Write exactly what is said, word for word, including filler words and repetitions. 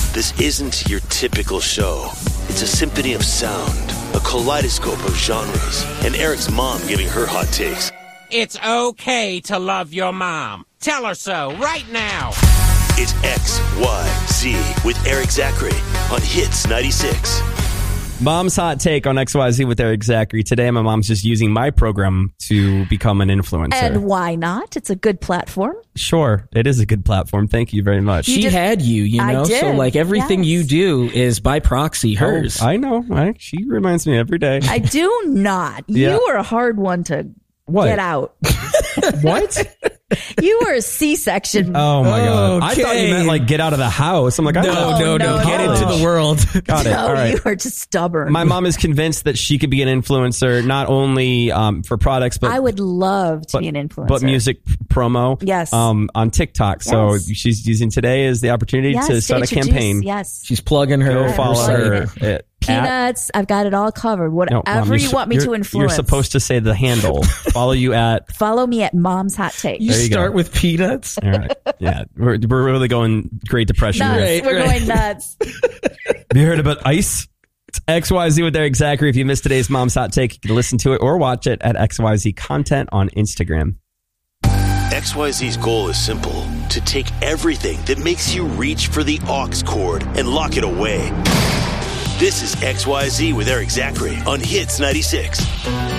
This isn't your typical show. It's a symphony of sound, a kaleidoscope of genres, and Eric's mom giving her hot takes. It's okay to love your mom. Tell her so right now. It's X Y Z with Eric Zachary on Hits ninety-six. Mom's hot take on X Y Z with Eric Zachary. Today, my mom's just using my program to become an influencer. And why not? It's a good platform. Sure, it is a good platform. Thank you very much. You She did- had you, you I know? did, So, like, everything yes. you do is by proxy hers. Oh, I know. I, she reminds me every day. I do not. Yeah. You were a hard one to What? get out. What? You were a C-section. Oh, my God. I thought you Okay. meant, like, get out of the house. I'm like, I no, thought- no, no, no, Get no. into the world. Got it. No, All right. you are just stubborn. My mom is convinced that she could be an influencer, not only um, for products, but I would love to but, be an influencer. but music p- promo. Yes. Um, on TikTok. So Yes. she's using today as the opportunity Yes, to start a introduce- campaign. Yes. She's plugging her. Go follow her her. site. at- Peanuts. I've got it all covered. No, Whatever Mom, you're you su- want me you're- to influence. You're supposed to say the handle. Follow you at. Follow me at Mom's Hot Take. You There you start go. with peanuts. All right. Yeah, we're, we're really going Great Depression Nuts. here. Right, We're right. going nuts. Have you heard about ice? It's X Y Z with Eric Zachary. If you missed today's Mom's Hot Take, you can listen to it or watch it at X Y Z Content on Instagram. X Y Z's goal is simple: to take everything that makes you reach for the aux cord and lock it away. This is X Y Z with Eric Zachary on Hits ninety-six.